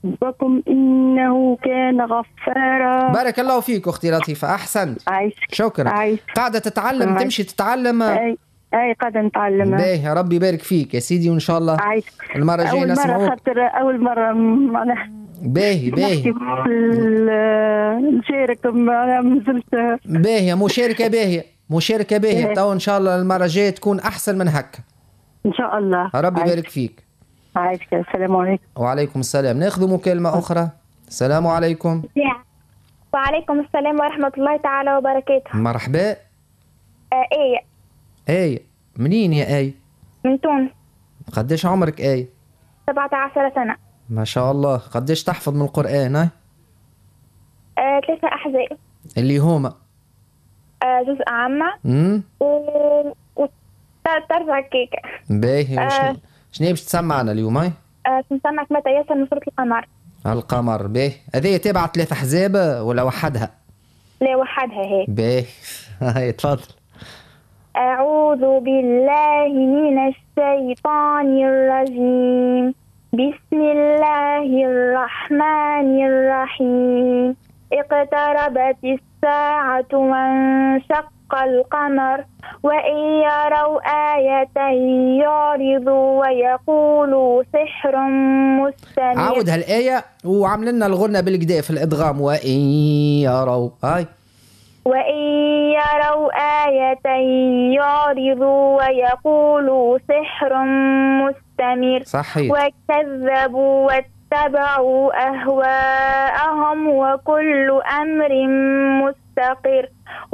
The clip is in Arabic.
ربكم إنه كان غفارا. بارك الله فيك أختي لطيفة، أحسنت. عايشك. شكرا. قاعدة تتعلم عايشك. تمشي تتعلم؟ أي قاعدة نتعلم. باهي، ربي يبارك فيك يا سيدي، وإن شاء الله عايشك. المرة الجاية نسمعوك. أول مرة معناها باهي نشارك مازلت باهية، مشاركة باهية. تو إن شاء الله المرة الجاية تكون أحسن من هكا إن شاء الله. ربي يبارك فيك. عايشك. السلام عليكم. وعليكم السلام. ناخذ مكالمة أخرى. السلام عليكم. وعليكم السلام ورحمة الله تعالى وبركاته. مرحبا. آية. منين يا آية؟ من تونس. قديش عمرك آية؟ 17 سنة. ما شاء الله. قديش تحفظ من القرآن؟ 3 أحزاب اللي هما جزء عامة وترجع كيكة. باهي. شنو باش تسمعنا اليوم؟ نسمعك متى ياسر من سورة القمر. القمر. باهي. هذه تابعة 3 أحزاب ولا وحدها؟ لا وحدها هيك. باهي. هاي تفضل. أعوذ بالله من الشيطان الرجيم. بسم الله الرحمن الرحيم. اقتربت الساعة وانشق القمر وإن يروا آية يعرضوا ويقولوا سحر مستمر. عاود هالآية وعمل لنا الغنى بالكدا في الإدغام. وإن يروا وإن يروا آية يعرضوا ويقولوا سحر مستمر. صحيح. وكذبوا واتبعوا أهواءهم وكل أمر مستقر